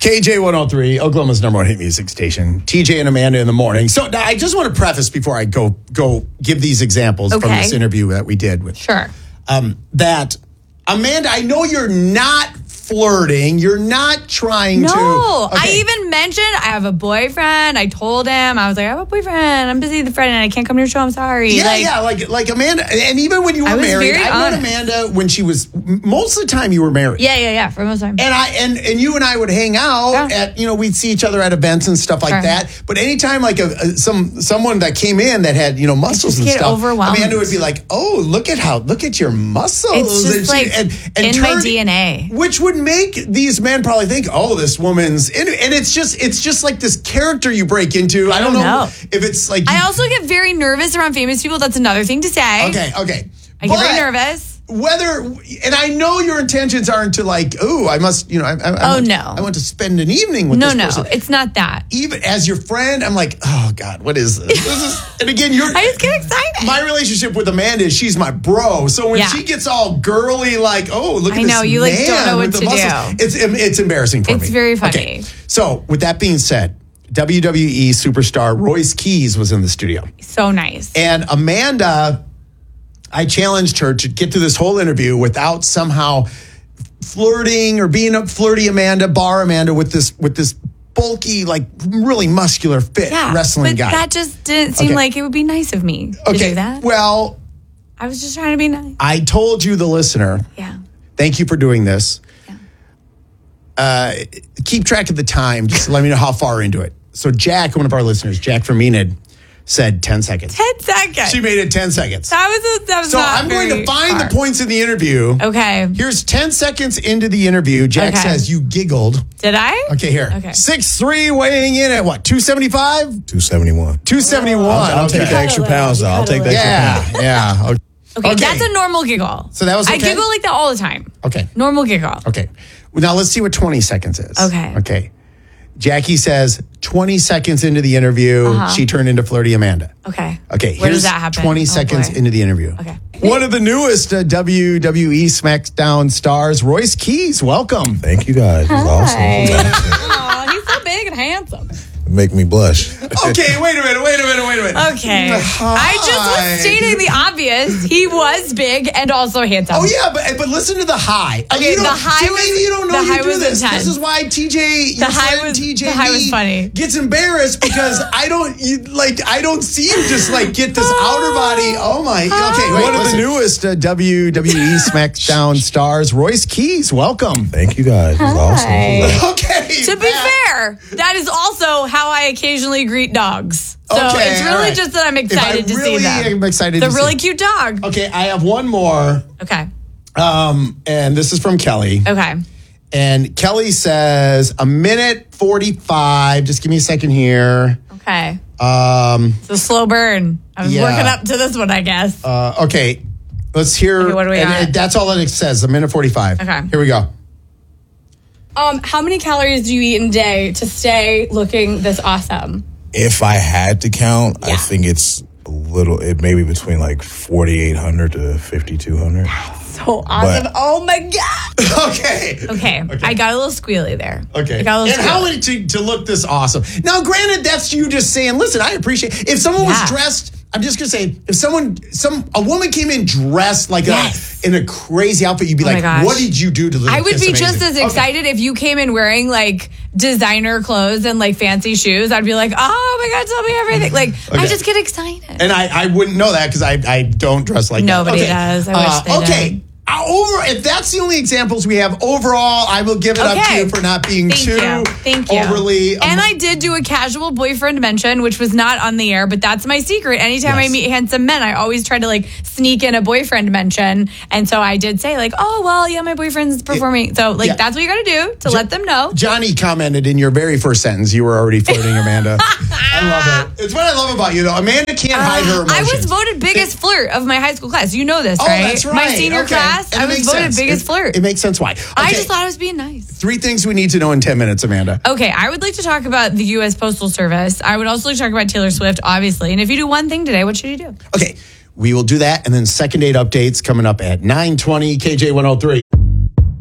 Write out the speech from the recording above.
KJ 103, Oklahoma's number one hit music station. TJ and Amanda in the morning. So now I just want to preface before I go give these examples from this interview that we did with. Sure. That Amanda, I know you're not flirting. You're not trying to. No, I even mentioned I have a boyfriend. I told him, I was like, I have a boyfriend. I'm busy with the friend and I can't come to your show. I'm sorry. Yeah, like Amanda. And even when you were married, I met Amanda when she was, most of the time you were married. Yeah, for most of the time. And you and I would hang out at, we'd see each other at events and stuff like that. But anytime like someone that came in that had, muscles and stuff, overwhelmed. Amanda would be like, oh, look at your muscles. It's just and in my DNA. Which would make these men probably think, oh, this woman's and it's just like this character you break into. I don't know if it's like I also get very nervous around famous people. That's another thing to say. Okay. I get very nervous. And I know your intentions aren't to like, oh, I must, I want to spend an evening with this person. No, it's not that. Even as your friend, I'm like, oh God, what is this? And again, I just get excited. My relationship with Amanda is she's my bro. So when she gets all girly, like, oh, look at this man. I know, you like don't know what to muscles, do. It's embarrassing for me. It's very funny. Okay. So with that being said, WWE superstar Royce Keys was in the studio. So nice. And Amanda, I challenged her to get to this whole interview without somehow flirting or being a flirty Amanda with this bulky, like really muscular, fit wrestling guy. That just didn't seem like it would be nice of me to do that. Well, I was just trying to be nice. I told you, the listener. Yeah. Thank you for doing this. Yeah. Keep track of the time. Just let me know how far into it. So Jack, one of our listeners, Jack from Enid, said 10 seconds. 10 seconds. She made it 10 seconds. That was so I'm going to find the points in the interview. Okay. Here's 10 seconds into the interview. Jack says you giggled. Did I? Okay, here. Okay. 6'3", weighing in at what, 275? 271. 271. I'll take the extra pounds, though. I'll take the extra pounds. Yeah. Okay, that's a normal giggle. So that was okay? I giggle like that all the time. Okay. Normal giggle. Okay. Well, now let's see what 20 seconds is. Okay. Jackie says 20 seconds into the interview, she turned into flirty Amanda. Okay. Where does that happen? 20 seconds into the interview. Okay. One of the newest WWE SmackDown stars, Royce Keys. Welcome. Thank you guys. It was awesome. Oh, he's so big and handsome. Make me blush. Okay, wait a minute. Okay. I just was stating the obvious. He was big and also handsome. Oh, yeah, but listen to the high. Okay, the high was... Maybe you don't know you do this. Intense. This is why TJ, the high was funny. Gets embarrassed because I don't see you just like get this outer body. Oh, my. Okay, wait. One of the newest WWE SmackDown stars, Royce Keys. Welcome. Thank you guys. It was awesome. Okay. To be fair, that is also how I occasionally greet dogs. So it's really just that I'm excited to see them. I'm excited to see. It's a really cute dog. Okay, I have one more. Okay. And this is from Kelly. Okay. And Kelly says 1:45. Just give me a second here. Okay. It's a slow burn. I was working up to this one, I guess. Okay. Let's hear. Okay, what do we got? That's all that it says. 1:45. Okay. Here we go. How many calories do you eat in a day to stay looking this awesome? If I had to count, I think it's it may be between like 4,800 to 5,200. So awesome. Oh my God. Okay. I got a little squealy there. Okay. And how to look this awesome. Now, granted, that's you just saying, listen, I appreciate if someone was dressed. I'm just going to say, if a woman came in dressed like in a crazy outfit, you'd be like, what did you do to look I would be amazing? just as excited if you came in wearing like designer clothes and like fancy shoes. I'd be like, oh my God, tell me everything. Like, I just get excited. And I wouldn't know that because I don't dress like Nobody that. does. I wish they did. If that's the only examples we have overall, I will give it up to you for not being Thank you. overly. And I did do a casual boyfriend mention, which was not on the air, but that's my secret. Anytime I meet handsome men, I always try to like sneak in a boyfriend mention. And so I did say like, oh, well, yeah, my boyfriend's performing. So like, that's what you got to do to let them know. Johnny commented in your very first sentence, you were already flirting, Amanda. I love it. It's what I love about you, though. Amanda can't hide her emotions. I was voted biggest flirt of my high school class. You know this, right? That's right. My senior class, I was voted biggest flirt. It makes sense why. I just thought I was being nice. 3 things we need to know in 10 minutes, Amanda. Okay, I would like to talk about the U.S. Postal Service. I would also like to talk about Taylor Swift, obviously. And if you do one thing today, what should you do? Okay, we will do that. And then second date updates coming up at 9:20, KJ 103.